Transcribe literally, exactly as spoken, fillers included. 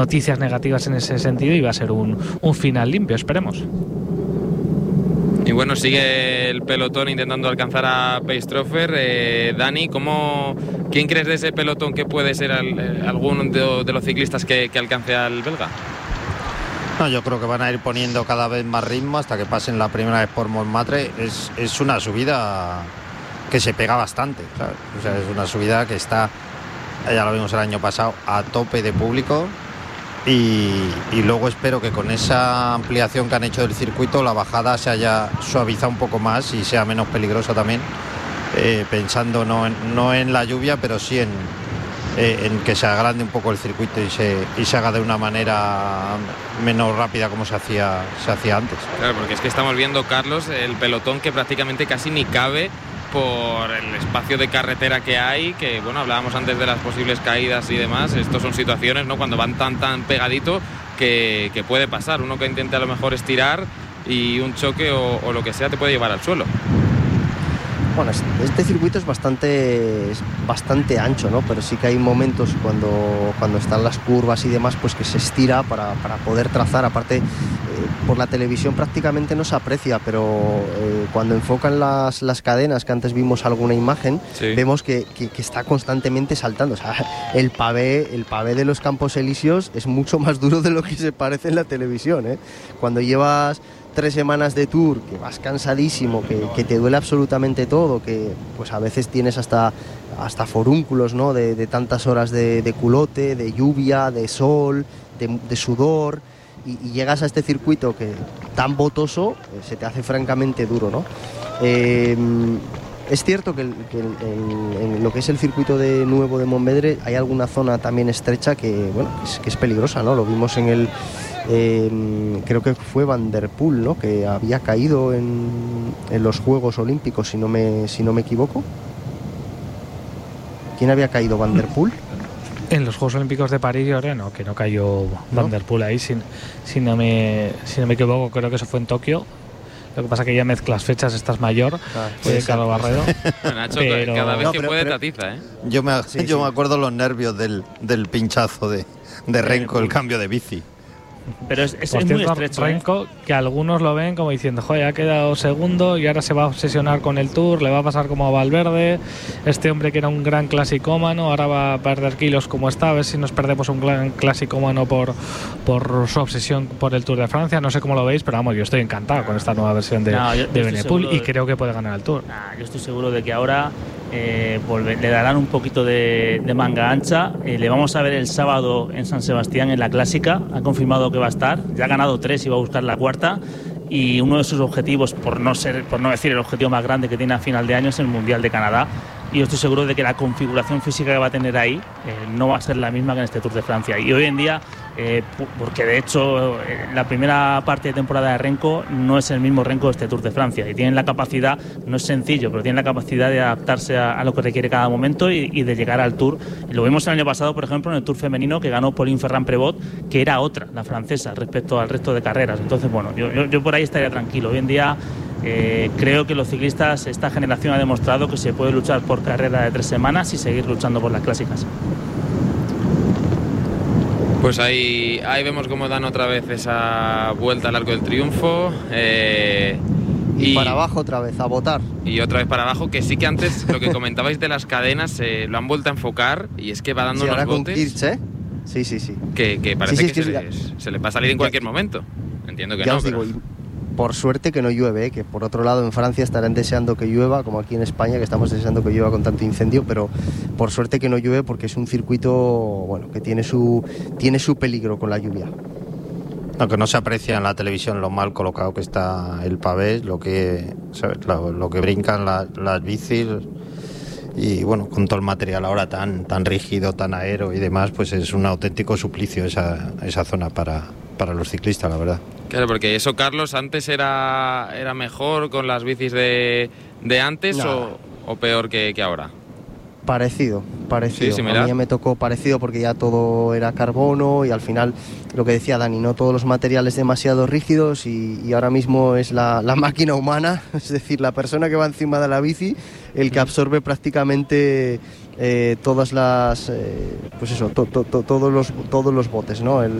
noticias negativas en ese sentido y va a ser un, un final limpio, esperemos. Y bueno, sigue el pelotón intentando alcanzar a Pace-Troffer. Eh, Dani, ¿cómo, ¿quién crees de ese pelotón que puede ser al, eh, alguno de, de los ciclistas que, que alcance al belga? No, yo creo que van a ir poniendo cada vez más ritmo hasta que pasen la primera vez por Montmartre. Es, es una subida que se pega bastante, ¿sabes? O sea, es una subida que está, ya lo vimos el año pasado, a tope de público. Y, y luego espero que con esa ampliación que han hecho del circuito la bajada se haya suavizado un poco más y sea menos peligrosa también, eh, pensando no en, no en la lluvia, pero sí en, eh, en que se agrande un poco el circuito y se, y se haga de una manera menos rápida como se hacía, se hacía antes. Claro, porque es que estamos viendo, Carlos, el pelotón que prácticamente casi ni cabe por el espacio de carretera que hay, que bueno, hablábamos antes de las posibles caídas y demás. Estos son situaciones, ¿no?, cuando van tan tan pegadito que, que puede pasar, uno que intente a lo mejor estirar y un choque o, o lo que sea te puede llevar al suelo. Bueno, este circuito es bastante, es bastante ancho, ¿no? Pero sí que hay momentos cuando, cuando están las curvas y demás, pues que se estira para, para poder trazar. Aparte, eh, por la televisión prácticamente no se aprecia, pero eh, cuando enfocan las, las cadenas, que antes vimos alguna imagen, sí, vemos que, que, que está constantemente saltando. O sea, el pavé, el pavé de los Campos Elíseos es mucho más duro de lo que se parece en la televisión, ¿eh? Cuando llevas tres semanas de tour, que vas cansadísimo, que, que te duele absolutamente todo, que pues a veces tienes hasta, hasta forúnculos, ¿no?, de, de tantas horas de, de culote, de lluvia, de sol, de, de sudor, y, y llegas a este circuito que tan botoso, eh, se te hace francamente duro, ¿no? Eh, es cierto que, el, que el, en, en lo que es el circuito de nuevo de Montvedre hay alguna zona también estrecha que, bueno, que es, que es peligrosa, ¿no? Lo vimos en el Eh, creo que fue Van der Poel, ¿no?, que había caído en, en los Juegos Olímpicos, si no me si no me equivoco. ¿Quién había caído? ¿Van der Poel? En los Juegos Olímpicos de París, yo creo, no, que no cayó Van der Poel ahí, si, si, no me, si no me equivoco, creo que eso fue en Tokio. Lo que pasa es que ya mezclas fechas, estás mayor, ah, pues, Carlos Barredo. Nacho, pero cada vez no, que pero, puede pero, tatiza, ¿eh? Yo me, sí, yo sí. me acuerdo los nervios del, del pinchazo de, de Renko, el cambio de bici. Pero es, es, Por es cierto, muy estrecho, Renko, ¿eh? que algunos lo ven como diciendo, joder, ha quedado segundo y ahora se va a obsesionar con el Tour, le va a pasar como a Valverde, este hombre que era un gran clasicómano, ahora va a perder kilos como está, a ver si nos perdemos un gran clasicómano por, por su obsesión por el Tour de Francia. No sé cómo lo veis, pero vamos, yo estoy encantado con esta nueva versión de, no, yo, de yo Benepul y de, creo que puede ganar el Tour. Nah, yo estoy seguro de que ahora eh, volver, le darán un poquito de, de manga ancha. Eh, le vamos a ver el sábado en San Sebastián en la Clásica, ha confirmado que va a estar, ya ha ganado tres y va a buscar la cuarta, y uno de sus objetivos, por no ser, por no decir el objetivo más grande que tiene a final de año, es el Mundial de Canadá. Y yo estoy seguro de que la configuración física que va a tener ahí eh, no va a ser la misma que en este Tour de Francia. Y hoy en día, eh, porque de hecho eh, la primera parte de temporada de Renko no es el mismo Renko de este Tour de Francia. Y tienen la capacidad, no es sencillo, pero tienen la capacidad de adaptarse a, a lo que requiere cada momento y, y de llegar al Tour. Y lo vimos el año pasado, por ejemplo, en el Tour femenino, que ganó Pauline Ferrand-Prévot, que era otra, la francesa, respecto al resto de carreras. Entonces, bueno, yo, yo, yo por ahí estaría tranquilo. Hoy en día Eh, creo que los ciclistas, esta generación ha demostrado que se puede luchar por carrera de tres semanas y seguir luchando por las clásicas. Pues ahí, ahí vemos cómo dan otra vez esa vuelta al Arco del Triunfo. Eh, y, y para abajo otra vez, a votar. Y otra vez para abajo, que sí que antes lo que comentabais de las cadenas eh, lo han vuelto a enfocar y es que va dando sí, unos ahora botes. Con Kirch, ¿eh? Sí, sí, sí. Que, que parece sí, sí, que, sí, se, sí, les, se les va a salir en cualquier momento. Entiendo que ya no. Os pero... digo, por suerte que no llueve, ¿eh? Que por otro lado en Francia estarán deseando que llueva, como aquí en España, que estamos deseando que llueva con tanto incendio, pero por suerte que no llueve porque es un circuito, bueno, que tiene su, tiene su peligro con la lluvia. No, que no se aprecia en la televisión lo mal colocado que está el pavé, lo que, ¿sabes? Lo, lo que brincan la, las bicis y bueno, con todo el material ahora tan, tan rígido, tan aero y demás, pues es un auténtico suplicio esa, esa zona para, para los ciclistas, la verdad. Claro, porque eso, Carlos, antes era, era mejor con las bicis de, de antes no. o, o peor que, que ahora. Parecido, parecido. Sí, a mí ya me tocó parecido porque ya todo era carbono y al final, lo que decía Dani, no todos los materiales demasiado rígidos y, y ahora mismo es la, la máquina humana, es decir, la persona que va encima de la bici, el que absorbe prácticamente eh, todas las, eh, pues eso, to, to, to, todos los todos los botes, ¿no? El,